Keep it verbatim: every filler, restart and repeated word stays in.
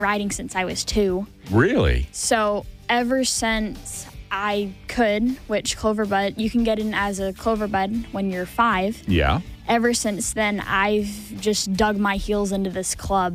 riding since I was two. Really? So ever since I could, which Cloverbud, you can get in as a Cloverbud when you're five. Yeah. Ever since then, I've just dug my heels into this club.